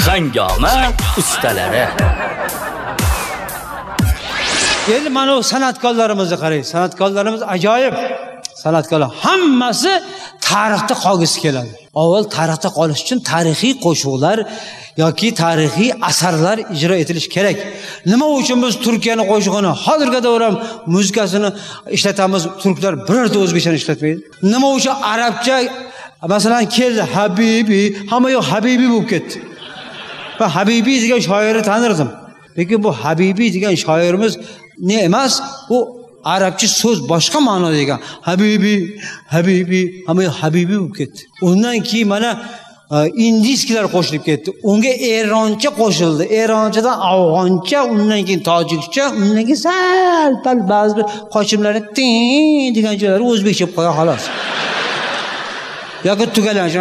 Hangoma ustalari. Endi mana o san'atkorlarimizni qarang. San'atkorlarimiz ajoyib. San'atkorlar hammasi tarixda qolgisi keladi. Avval tarixda qolish uchun tarixiy qo'shiqlar yoki tarixiy asarlar ijro etilish kerak. Nima uchun biz Turkiyaning qo'shig'ini hozirgi davr ham muzikasini ishlatamiz, turklar birorta o'zbekchani ishlatmaydi? Nima uchun arabcha masalan keldi Habibi, hamma yo'q Habibi bo'lib ketdi. Ben Habibi degan shoirni tanirdim. Lekin bu Habibi degan shoirimiz ne emas, bu arabcha so'z boshqa ma'noda degan. Habibi, Habibi, hamma Habibi bo'lib ketdi. Undan keyin mana indiskilar qo'shilib ketdi. Unga eroncha qo'shildi. Eronchadan afg'oncha, undan keyin tojikcha, undan keyin sal-pal ba'zi bir qochimlarni tin degan joylari o'zbekcha bo'lib qo'ya xolos. Yoki tugalanish.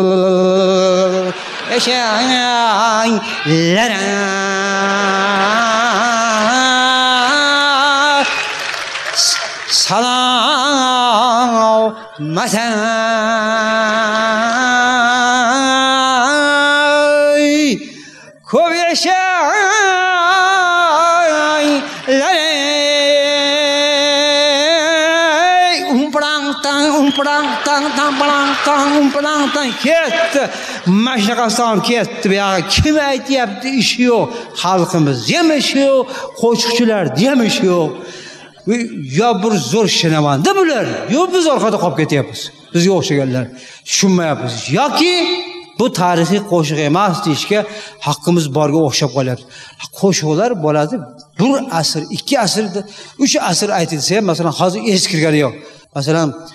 Salam masay ko'p yashaylar umprang ketdi. Mashraqaston ketdi. Bu yoqqa kim aytyapti ishi yo'q. Xalqimiz ham ishi yo'q, qo'shiqchilar ham ishi yo'q. Yo bir zo'r shinamanda bular, yo biz orqada qolib ketyapmiz. Bizga o'xshaganlar tushunmayapmiz. Yoki bu tarixiy qo'shiq emas deyishga haqqimiz borga o'xshab qolyapti. Qo'shiqlar bo'ladi 1 asr, 2 asr, 3 asr aytilsa ham masalan hozir eskirgani yo'q. Masalan